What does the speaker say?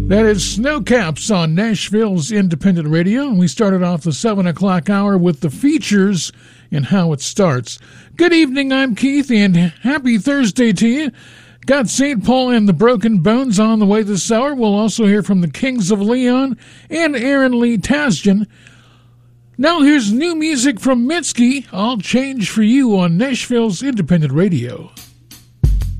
That is Snowcaps on Nashville's Independent Radio, and we started off the 7 o'clock hour with the features and how it starts. Good evening, I'm Keith, and happy Thursday to you. Got St. Paul and the Broken Bones on the way this hour. We'll also hear from the Kings of Leon and Aaron Lee Tasjan. Now here's new music from Mitski, I'll Change for You on Nashville's Independent Radio.